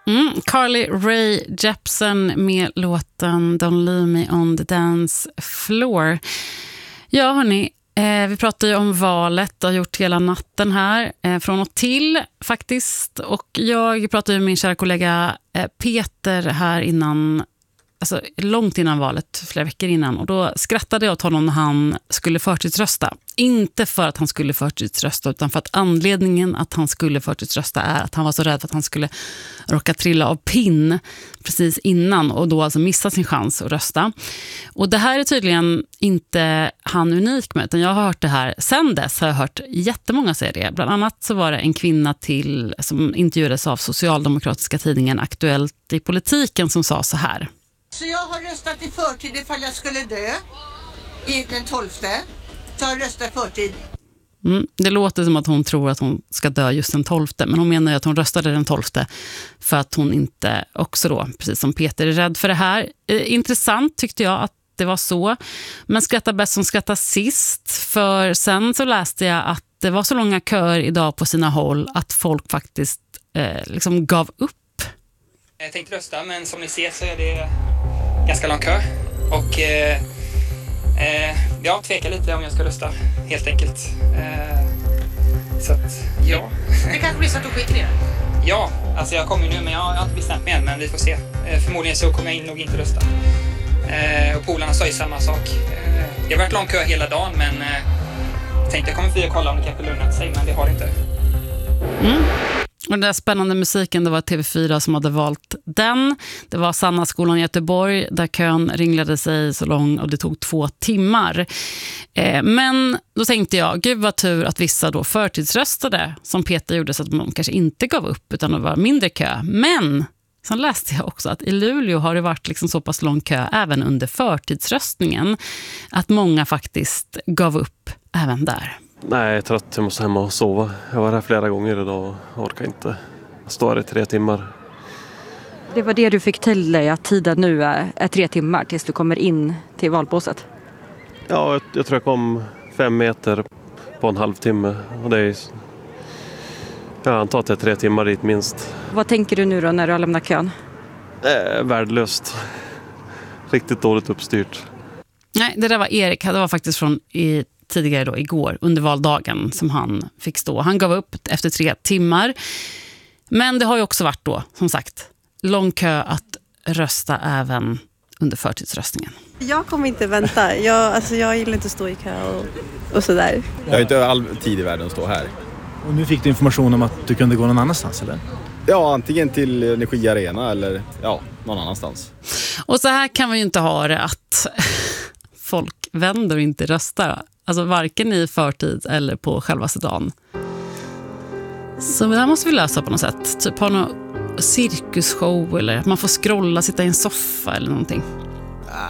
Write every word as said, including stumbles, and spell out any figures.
Mm, Carly Rae Jepsen med låten Don't Leave Me on the Dance Floor. Ja, hörni, eh, vi pratar ju om valet och har gjort hela natten här, eh, från och till faktiskt. Och jag pratade ju med min kära kollega eh, Peter här innan, alltså långt innan valet, flera veckor innan. Och då skrattade jag åt honom när han skulle förtidsrösta. Inte för att han skulle förtidsrösta, utan för att anledningen att han skulle förtidsrösta är att han var så rädd för att han skulle råka trilla av pinn precis innan och då alltså missa sin chans att rösta. Och det här är tydligen inte han unik med, utan jag har hört det här sen dess, har jag hört jättemånga säga det. Bland annat så var det en kvinna till som intervjuades av socialdemokratiska tidningen Aktuellt i politiken som sa så här. Så jag har röstat i förtid ifall jag skulle dö i den tolfte. Så jag röstar i förtid. Mm, det låter som att hon tror att hon ska dö just den tolfte. Men hon menar ju att hon röstade den tolfte för att hon inte också då, precis som Peter, är rädd för det här. Eh, intressant tyckte jag att det var så. Men skrattar bäst som skrattar sist. För sen så läste jag att det var så långa köer idag på sina håll att folk faktiskt eh, liksom gav upp. Jag tänkte rösta, men som ni ser så är det ganska lång kö. Och eh, eh, jag tvekar lite om jag ska rösta, helt enkelt. Eh, så att, ja. Det kanske blir så att du skiter i det. Ja, alltså jag kommer ju nu, men jag har inte bestämt mig än, men vi får se. Eh, förmodligen så kommer jag nog inte rösta. Eh, och polarna sa ju samma sak. Eh, det har varit lång kö hela dagen, men eh, jag tänkte jag kommer för att kolla om det kanske lugnat sig, men det har det inte. Mm. Och den där spännande musiken, det var T V fyra som hade valt den. Det var Sanna skolan i Göteborg där kön ringlade sig så lång och det tog två timmar. Eh, men då tänkte jag, gud vad tur att vissa då förtidsröstade som Peter gjorde, så att de kanske inte gav upp utan det var mindre kö. Men sen läste jag också att i Luleå har det varit liksom så pass lång kö även under förtidsröstningen att många faktiskt gav upp även där. Nej, jag är trött. Jag måste hem och sova. Jag var här flera gånger idag och orkar inte. Jag står här i tre timmar. Det var det du fick till dig, att tiden nu är, är tre timmar tills du kommer in till valbåset? Ja, jag, jag tror jag kom fem meter på en halvtimme. Och det är, jag antar att det är tre timmar dit minst. Vad tänker du nu då när du har lämnat kön? Det är värdelöst. Riktigt dåligt uppstyrt. Nej, det där var Erik. Det var faktiskt från i tidigare då, igår, under valdagen som han fick stå. Han gav upp efter tre timmar. Men det har ju också varit då, som sagt, lång kö att rösta även under förtidsröstningen. Jag kommer inte vänta. Jag, alltså, jag gillar inte att stå i kö och, och sådär. Jag har inte all tid i världen att stå här. Och nu fick du information om att du kunde gå någon annanstans, eller? Ja, antingen till Energiarena eller ja, någon annanstans. Och så här kan vi ju inte ha det, att folk vänder och inte röstar. Alltså varken i förtid eller på själva dagen. Så det här måste vi lösa på något sätt. Typ ha någon cirkusshow eller att man får scrolla, sitta i en soffa eller någonting.